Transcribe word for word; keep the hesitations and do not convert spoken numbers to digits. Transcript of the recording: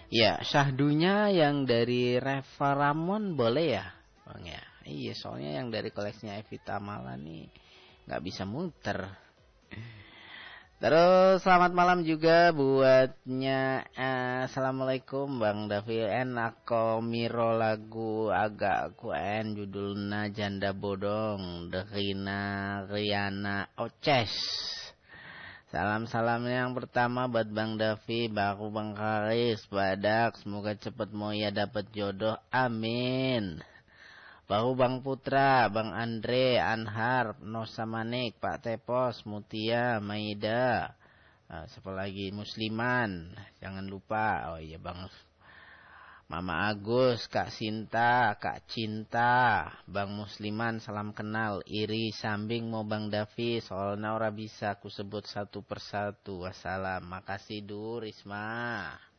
Ya, syahdunya yang dari Reva Ramon boleh ya, Bang ya? Iya, soalnya yang dari koleksinya Evita Mala nih nggak bisa muter. Terus selamat malam juga buatnya. eh, Assalamualaikum Bang Davi. Enak miro lagu agak kuen judulna Janda Bodong Derina Riana Oces. Salam-salam yang pertama buat Bang Davi, baru Bang Karis, Badak, semoga cepet Moya dapat jodoh, amin. Baru Bang Putra, Bang Andre, Anhar, Nosa Manik, Pak Tepos, Mutia, Maida, uh, siapa lagi, Musliman, jangan lupa, oh iya Bang Mama Agus, Kak Sinta, Kak Cinta, Bang Musliman, salam kenal. Iri sambing mau Bang Davi, soalnya ora bisa aku sebut satu persatu. Wassalam. Makasih Du Risma.